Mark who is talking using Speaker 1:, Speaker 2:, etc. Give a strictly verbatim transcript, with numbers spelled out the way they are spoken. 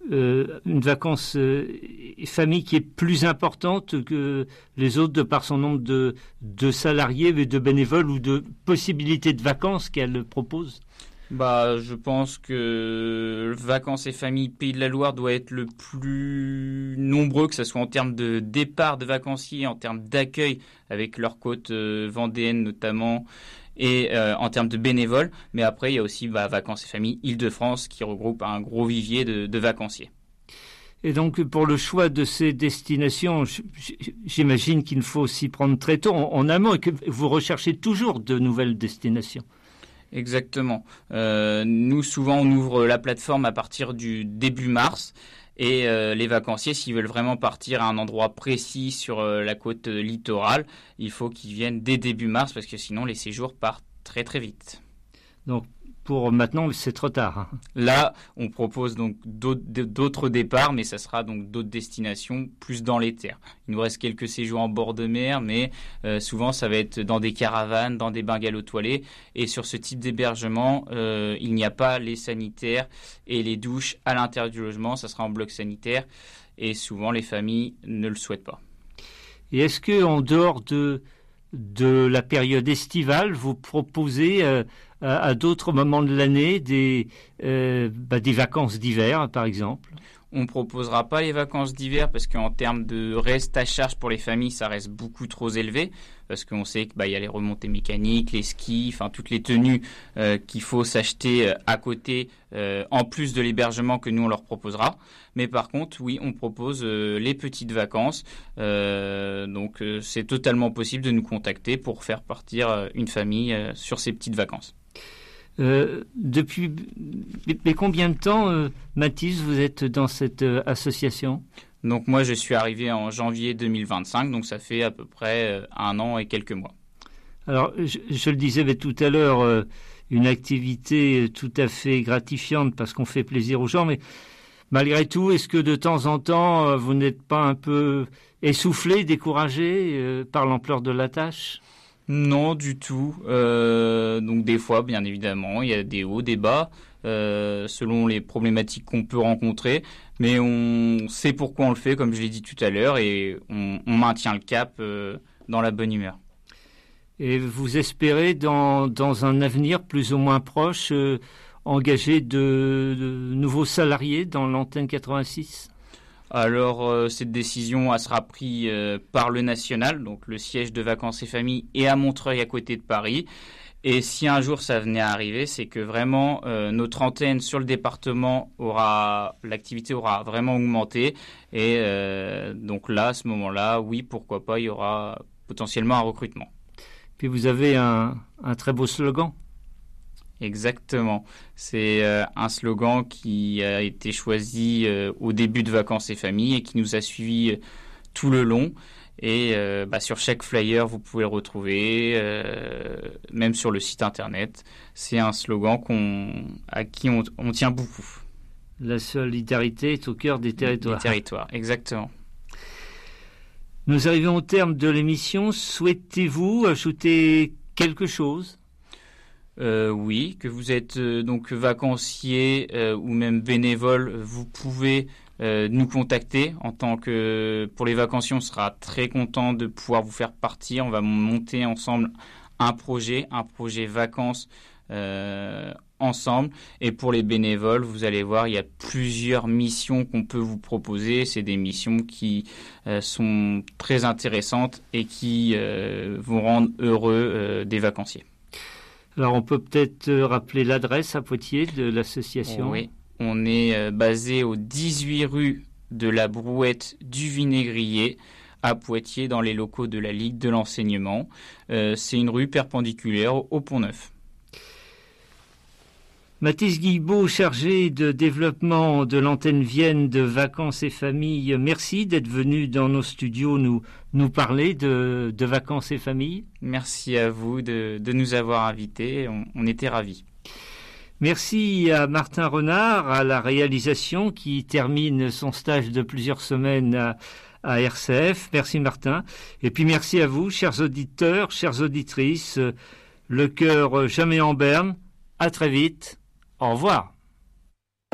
Speaker 1: euh, une vacance euh, famille qui est plus importante que les autres de par son nombre de, de salariés, de bénévoles ou de possibilités de vacances qu'elle propose?
Speaker 2: Bah, je pense que Vacances et Familles Pays de la Loire doit être le plus nombreux, que ce soit en termes de départ de vacanciers, en termes d'accueil avec leur côte euh, vendéenne notamment, et euh, en termes de bénévoles. Mais après, il y a aussi bah, Vacances et Familles Île-de-France qui regroupe un gros vivier de, de vacanciers.
Speaker 1: Et donc, pour le choix de ces destinations, j'imagine qu'il faut s'y prendre très tôt, en, en amont, et que vous recherchez toujours de nouvelles destinations.
Speaker 2: Exactement. Euh, nous, souvent, on ouvre la plateforme à partir du début mars. Et euh, les vacanciers, s'ils veulent vraiment partir à un endroit précis sur euh, la côte littorale, il faut qu'ils viennent dès début mars, parce que sinon, les séjours partent très, très vite.
Speaker 1: Donc, pour maintenant, c'est trop tard.
Speaker 2: Là, on propose donc d'autres, d'autres départs, mais ça sera donc d'autres destinations plus dans les terres. Il nous reste quelques séjours en bord de mer, mais euh, souvent ça va être dans des caravanes, dans des bungalows toilés. Et sur ce type d'hébergement, euh, il n'y a pas les sanitaires et les douches à l'intérieur du logement. Ça sera en bloc sanitaire et souvent les familles ne le souhaitent pas.
Speaker 1: Et est-ce que en dehors de de la période estivale, vous proposez euh, à, à d'autres moments de l'année des, euh, bah, des vacances d'hiver, par exemple?
Speaker 2: On ne proposera pas les vacances d'hiver parce qu'en termes de reste à charge pour les familles, ça reste beaucoup trop élevé. Parce qu'on sait qu'il bah, y a les remontées mécaniques, les skis, enfin toutes les tenues euh, qu'il faut s'acheter à côté, euh, en plus de l'hébergement que nous on leur proposera. Mais par contre, oui, on propose euh, les petites vacances. Euh, donc euh, c'est totalement possible de nous contacter pour faire partir euh, une famille euh, sur ces petites vacances.
Speaker 1: Euh, depuis mais combien de temps, euh, Mathis, vous êtes dans cette euh, association?
Speaker 2: Donc moi, je suis arrivé en janvier deux mille vingt-cinq, donc ça fait à peu près euh, un an et quelques mois.
Speaker 1: Alors, je, je le disais tout à l'heure, euh, une activité tout à fait gratifiante parce qu'on fait plaisir aux gens, mais malgré tout, est-ce que de temps en temps, euh, vous n'êtes pas un peu essoufflé, découragé euh, par l'ampleur de la tâche?
Speaker 2: Non, du tout. Euh, donc des fois, bien évidemment, il y a des hauts, des bas, euh, selon les problématiques qu'on peut rencontrer. Mais on sait pourquoi on le fait, comme je l'ai dit tout à l'heure, et on, on maintient le cap euh, dans la bonne humeur.
Speaker 1: Et vous espérez, dans, dans un avenir plus ou moins proche, euh, engager de, de nouveaux salariés dans l'antenne quatre-vingt-six ?
Speaker 2: Alors, euh, cette décision, elle sera prise euh, par le national, donc le siège de Vacances et Familles est à Montreuil, à côté de Paris. Et si un jour ça venait à arriver, c'est que vraiment euh, notre antenne sur le département aura, l'activité aura vraiment augmenté. Et euh, donc là, à ce moment-là, oui, pourquoi pas, il y aura potentiellement un recrutement.
Speaker 1: Puis vous avez un, un très beau slogan.
Speaker 2: Exactement. C'est euh, un slogan qui a été choisi euh, au début de Vacances et Familles et qui nous a suivis euh, tout le long. Et euh, bah, sur chaque flyer, vous pouvez le retrouver, euh, même sur le site internet. C'est un slogan qu'on, à qui on, on tient beaucoup.
Speaker 1: La solidarité est au cœur des territoires.
Speaker 2: Des territoires, exactement.
Speaker 1: Nous arrivons au terme de l'émission. Souhaitez-vous ajouter quelque chose ?
Speaker 2: Euh, oui, que vous êtes euh, donc vacancier euh, ou même bénévole, vous pouvez euh, nous contacter. En tant que pour les vacanciers, on sera très content de pouvoir vous faire partir. On va monter ensemble un projet, un projet vacances euh, ensemble. Et pour les bénévoles, vous allez voir, il y a plusieurs missions qu'on peut vous proposer. C'est des missions qui euh, sont très intéressantes et qui euh, vont rendre heureux euh, des vacanciers.
Speaker 1: Alors, on peut peut-être rappeler l'adresse à Poitiers de l'association.
Speaker 2: Oui, on est basé au dix-huit rue de la Brouette du Vinaigrier à Poitiers, dans les locaux de la Ligue de l'enseignement. Euh, c'est une rue perpendiculaire au Pont-Neuf.
Speaker 1: Mathis Guilbault, chargé de développement de l'antenne Vienne de Vacances et Familles, merci d'être venu dans nos studios nous, nous parler de, de Vacances et Familles.
Speaker 2: Merci à vous de, de nous avoir invités, on, on était ravis.
Speaker 1: Merci à Martin Renard, à la réalisation, qui termine son stage de plusieurs semaines à, à R C F. Merci Martin. Et puis merci à vous, chers auditeurs, chères auditrices. Le cœur jamais en berne. À très vite. Au revoir.